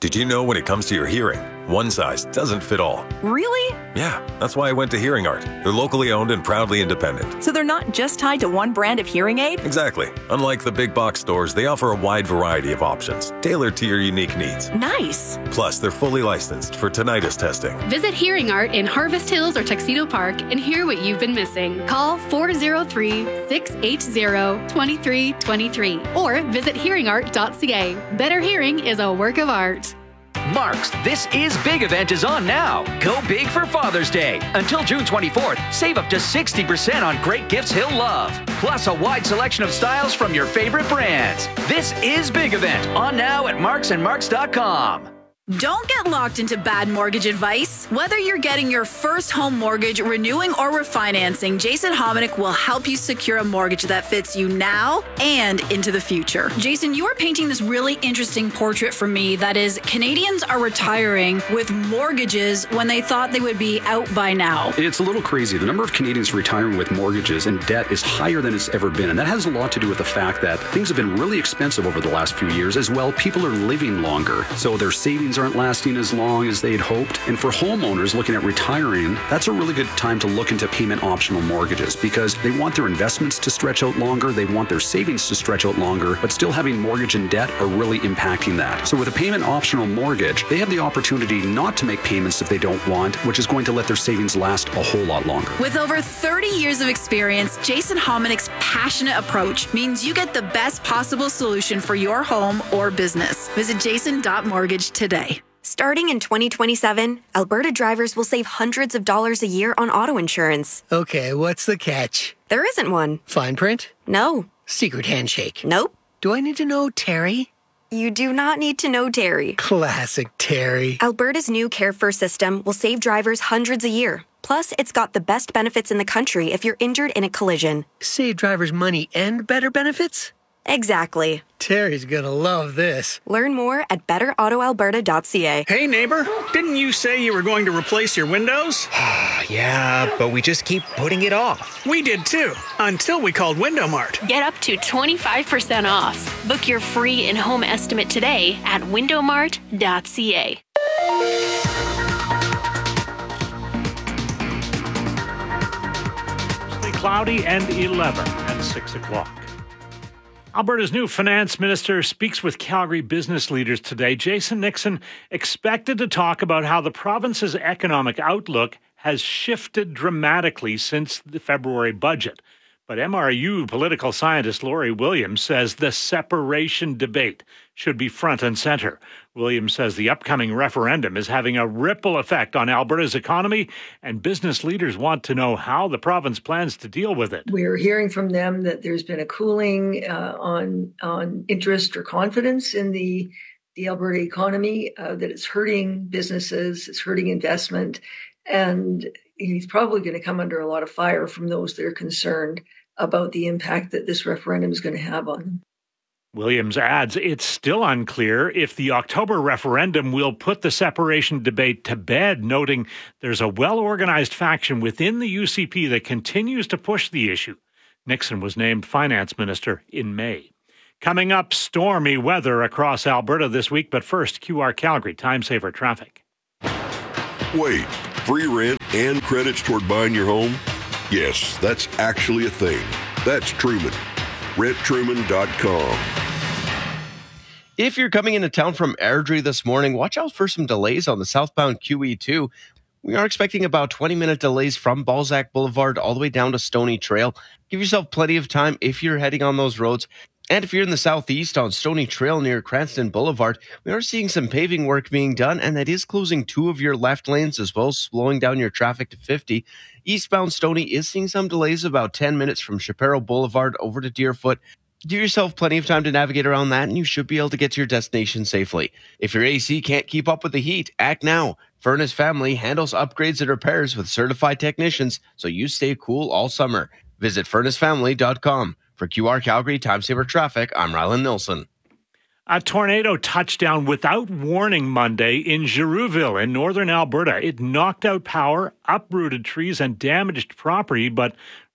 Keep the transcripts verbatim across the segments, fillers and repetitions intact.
Did you know when it comes to your hearing, one size doesn't fit all? Really? Yeah, that's why I went to Hearing Art. They're locally owned and proudly independent. So they're not just tied to one brand of hearing aid? Exactly. Unlike the big box stores, they offer a wide variety of options, tailored to your unique needs. Nice. Plus, they're fully licensed for tinnitus testing. Visit Hearing Art in Harvest Hills or Tuxedo Park and hear what you've been missing. Call four oh three, six eight zero, two three two three or visit hearing art dot c a. Better hearing is a work of art. Mark's This Is Big event is on now. Go big for Father's Day. Until June twenty-fourth, save up to sixty percent on great gifts he'll love. Plus a wide selection of styles from your favorite brands. This Is Big event on now at marks and marks dot com. Don't get locked into bad mortgage advice. Whether you're getting your first home mortgage, renewing, or refinancing, Jason Hominick will help you secure a mortgage that fits you now and into the future. Jason, you are painting this really interesting portrait for me that is Canadians are retiring with mortgages when they thought they would be out by now. It's a little crazy. The number of Canadians retiring with mortgages and debt is higher than it's ever been. And that has a lot to do with the fact that things have been really expensive over the last few years as well. People are living longer, so their savings aren't lasting as long as they'd hoped. And for homeowners looking at retiring, that's a really good time to look into payment optional mortgages because they want their investments to stretch out longer, they want their savings to stretch out longer, but still having mortgage and debt are really impacting that. So with a payment optional mortgage, they have the opportunity not to make payments if they don't want, which is going to let their savings last a whole lot longer. With over thirty years of experience, Jason Hominick's passionate approach means you get the best possible solution for your home or business. Visit jason dot mortgage today. Starting in twenty twenty-seven, Alberta drivers will save hundreds of dollars a year on auto insurance. Okay, what's the catch? There isn't one. Fine print? No. Secret handshake? Nope. Do I need to know Terry? You do not need to know Terry. Classic Terry. Alberta's new Care First system will save drivers hundreds a year. Plus, it's got the best benefits in the country if you're injured in a collision. Save drivers money and better benefits? Exactly. Terry's gonna love this. Learn more at better auto alberta dot c a. Hey neighbor, didn't you say you were going to replace your windows? Yeah, but we just keep putting it off. We did too, until we called Window Mart. Get up to twenty-five percent off. Book your free in-home estimate today at window mart dot c a. Cloudy and eleven at six o'clock. Alberta's new finance minister speaks with Calgary business leaders today. Jason Nixon expected to talk about how the province's economic outlook has shifted dramatically since the February budget. But M R U political scientist Laurie Williams says the separation debate should be front and center. Williams says the upcoming referendum is having a ripple effect on Alberta's economy, and business leaders want to know how the province plans to deal with it. We're hearing from them that there's been a cooling uh, on on interest or confidence in the the Alberta economy, uh, that it's hurting businesses, it's hurting investment, and he's probably going to come under a lot of fire from those that are concerned about the impact that this referendum is going to have on them. Williams adds it's still unclear if the October referendum will put the separation debate to bed, noting there's a well-organized faction within the U C P that continues to push the issue. Nixon was named finance minister in May. Coming up, stormy weather across Alberta this week, but first, Q R Calgary Time Saver Traffic. Wait, free rent and credits toward buying your home? Yes, that's actually a thing. That's Truman. rent truman dot com. If you're coming into town from Airdrie this morning, watch out for some delays on the southbound Q E two. We are expecting about twenty-minute delays from Balzac Boulevard all the way down to Stony Trail. Give yourself plenty of time if you're heading on those roads. And if you're in the southeast on Stony Trail near Cranston Boulevard, we are seeing some paving work being done, and that is closing two of your left lanes as well as slowing down your traffic to fifty. Eastbound Stony is seeing some delays about ten minutes from Shapiro Boulevard over to Deerfoot. Give yourself plenty of time to navigate around that, and you should be able to get to your destination safely. If your A C can't keep up with the heat, act now. Furnace Family handles upgrades and repairs with certified technicians, so you stay cool all summer. Visit furnace family dot com. For Q R Calgary Time Saver Traffic, I'm Rylan Nilsson. A tornado touchdown without warning Monday in Girouville in northern Alberta. It knocked out power, uprooted trees, and damaged property, but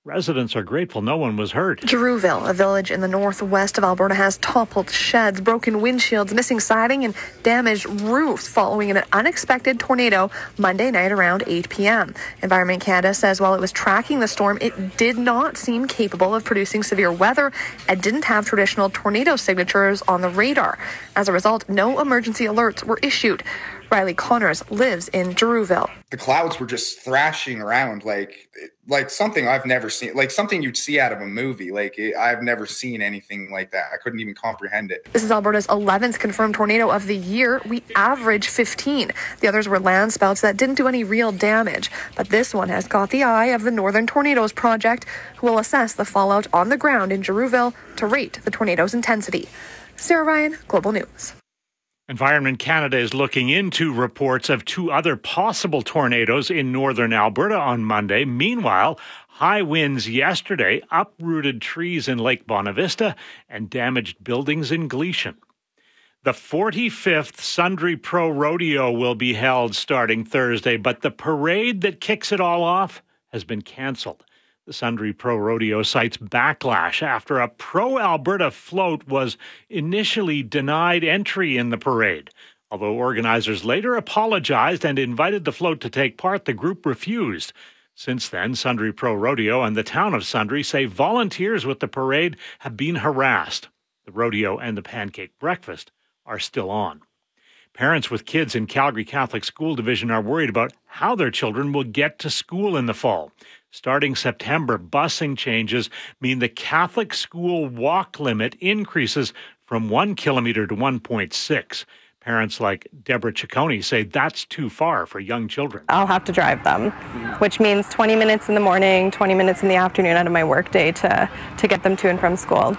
Residents are grateful no one was hurt. Jeruville, a village in the northwest of Alberta, has toppled sheds, broken windshields, missing siding, and damaged roofs following an unexpected tornado Monday night around eight p.m. Environment Canada says while it was tracking the storm, it did not seem capable of producing severe weather and didn't have traditional tornado signatures on the radar. As a result, no emergency alerts were issued. Riley Connors lives in Jeruville. The clouds were just thrashing around like like something I've never seen, like something you'd see out of a movie. Like it, I've never seen anything like that. I couldn't even comprehend it. This is Alberta's eleventh confirmed tornado of the year. We average fifteen. The others were land spouts that didn't do any real damage. But this one has caught the eye of the Northern Tornadoes Project, who will assess the fallout on the ground in Jeruville to rate the tornado's intensity. Sarah Ryan, Global News. Environment Canada is looking into reports of two other possible tornadoes in northern Alberta on Monday. Meanwhile, high winds yesterday uprooted trees in Lake Bonavista and damaged buildings in Gleason. The forty-fifth Sundre Pro Rodeo will be held starting Thursday, but the parade that kicks it all off has been canceled. The Sundre Pro Rodeo cites backlash after a pro-Alberta float was initially denied entry in the parade. Although organizers later apologized and invited the float to take part, the group refused. Since then, Sundre Pro Rodeo and the town of Sundre say volunteers with the parade have been harassed. The rodeo and the pancake breakfast are still on. Parents with kids in Calgary Catholic School Division are worried about how their children will get to school in the fall. Starting September, busing changes mean the Catholic school walk limit increases from one kilometer to one point six. Parents like Deborah Ciccone say that's too far for young children. I'll have to drive them, which means twenty minutes in the morning, twenty minutes in the afternoon out of my workday to, to get them to and from school.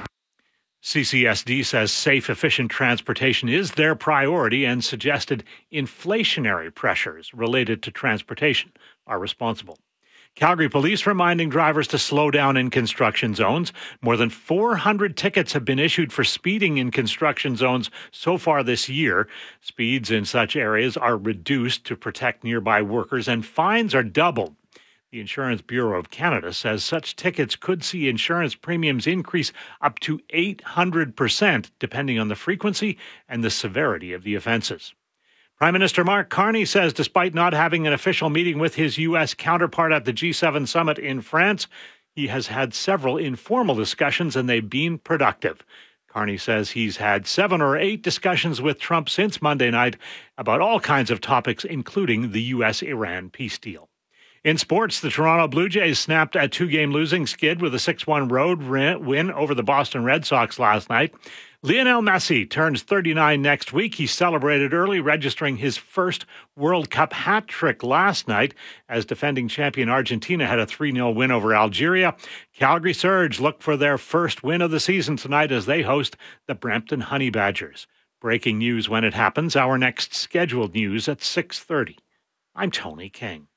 C C S D says safe, efficient transportation is their priority and suggested inflationary pressures related to transportation are responsible. Calgary police reminding drivers to slow down in construction zones. More than four hundred tickets have been issued for speeding in construction zones so far this year. Speeds in such areas are reduced to protect nearby workers, and fines are doubled. The Insurance Bureau of Canada says such tickets could see insurance premiums increase up to eight hundred percent, depending on the frequency and the severity of the offenses. Prime Minister Mark Carney says despite not having an official meeting with his U S counterpart at the G seven summit in France, he has had several informal discussions and they've been productive. Carney says he's had seven or eight discussions with Trump since Monday night about all kinds of topics, including the U S Iran peace deal. In sports, the Toronto Blue Jays snapped a two-game losing skid with a six one road win over the Boston Red Sox last night. Lionel Messi turns thirty-nine next week. He celebrated early, registering his first World Cup hat trick last night as defending champion Argentina had a three nil win over Algeria. Calgary Surge look for their first win of the season tonight as they host the Brampton Honey Badgers. Breaking news when it happens. Our next scheduled news at six thirty. I'm Tony King.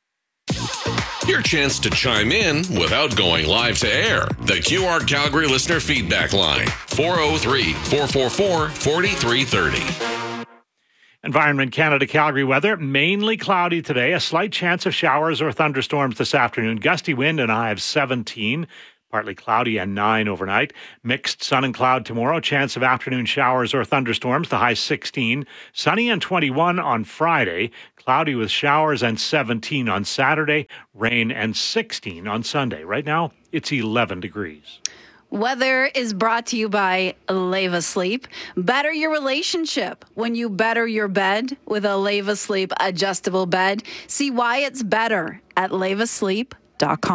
Your chance to chime in without going live to air. The Q R Calgary Listener Feedback Line, four oh three, four four four, four three three oh. Environment Canada Calgary weather, mainly cloudy today. A slight chance of showers or thunderstorms this afternoon. Gusty wind and a high of seventeen. Partly cloudy and nine overnight. Mixed sun and cloud tomorrow. Chance of afternoon showers or thunderstorms. The high sixteen. Sunny and twenty-one on Friday. Cloudy with showers and seventeen on Saturday. Rain and sixteen on Sunday. Right now, it's eleven degrees. Weather is brought to you by Leva Sleep. Better your relationship when you better your bed with a Leva Sleep adjustable bed. See why it's better at leva sleep dot com.